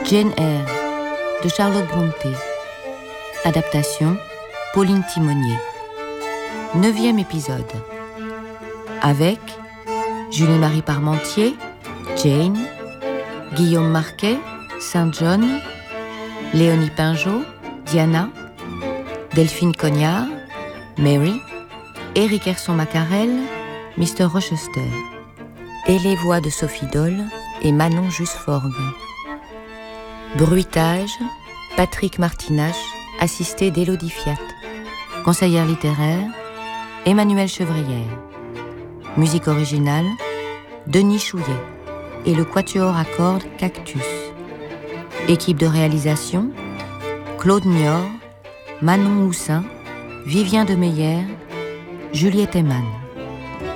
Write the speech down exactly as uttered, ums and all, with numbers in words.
Jane Eyre de Charlotte Brontë. Adaptation Pauline Timonier. Neuvième épisode. Avec Julie-Marie Parmentier, Jane, Guillaume Marquet, Saint John, Léonie Pinjot, Diana, Delphine Cognard, Mary, Éric Herson-Macarel, mister Rochester. Et les voix de Sophie Dole et Manon Jusforgue. Bruitage, Patrick Martinache, assisté d'Élodie Fiat. Conseillère littéraire, Emmanuelle Chevrière. Musique originale, Denis Chouillet et le quatuor à cordes Cactus. Équipe de réalisation, Claude Niort, Manon Houssin, Vivien de Meyer, Juliette Eman.